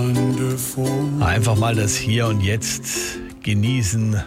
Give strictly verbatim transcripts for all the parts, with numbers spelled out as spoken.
Einfach mal das Hier und Jetzt genießen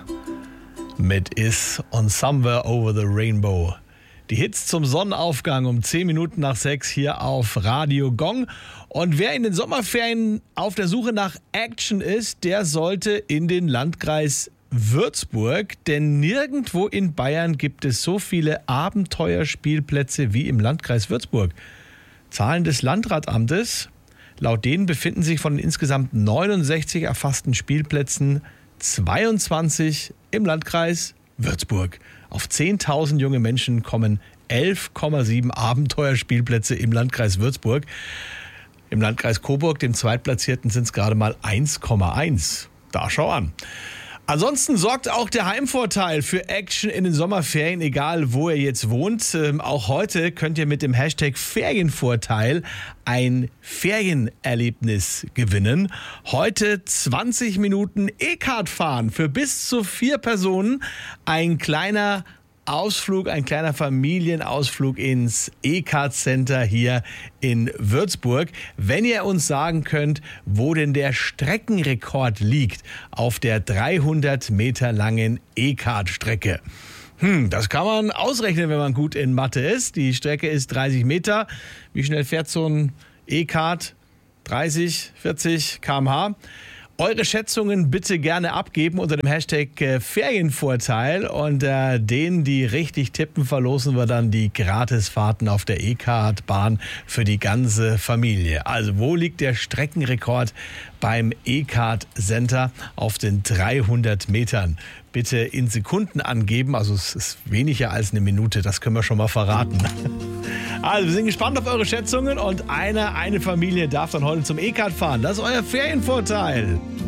mit Is und Somewhere Over the Rainbow. Die Hits zum Sonnenaufgang um zehn Minuten nach sechs hier auf Radio Gong. Und wer in den Sommerferien auf der Suche nach Action ist, der sollte in den Landkreis Würzburg, denn nirgendwo in Bayern gibt es so viele Abenteuerspielplätze wie im Landkreis Würzburg. Zahlen des Landratsamtes: Laut denen befinden sich von den insgesamt neunundsechzig erfassten Spielplätzen zweiundzwanzig im Landkreis Würzburg. Auf zehntausend junge Menschen kommen elf Komma sieben Abenteuerspielplätze im Landkreis Würzburg. Im Landkreis Coburg, dem Zweitplatzierten, sind es gerade mal eins Komma eins. Da schau an. Ansonsten sorgt auch der Heimvorteil für Action in den Sommerferien, egal wo ihr jetzt wohnt. Ähm, auch heute könnt ihr mit dem Hashtag Ferienvorteil ein Ferienerlebnis gewinnen. Heute zwanzig Minuten E-Kart fahren für bis zu vier Personen. Ein kleiner Ausflug, ein kleiner Familienausflug ins E-Kart-Center hier in Würzburg. Wenn ihr uns sagen könnt, wo denn der Streckenrekord liegt auf der dreihundert Meter langen E-Kart-Strecke. Hm, das kann man ausrechnen, wenn man gut in Mathe ist. Die Strecke ist dreißig Meter. Wie schnell fährt so ein E-Kart? dreißig, vierzig Kilometer pro Stunde. Eure Schätzungen bitte gerne abgeben unter dem Hashtag äh, Ferienvorteil, und äh, denen, die richtig tippen, verlosen wir dann die Gratisfahrten auf der E-Kart-Bahn für die ganze Familie. Also wo liegt der Streckenrekord beim E-Kart-Center auf den dreihundert Metern? Bitte in Sekunden angeben, also es ist weniger als eine Minute, das können wir schon mal verraten. Also wir sind gespannt auf eure Schätzungen, und eine, eine Familie darf dann heute zum E-Kart fahren. Das ist euer Ferienvorteil.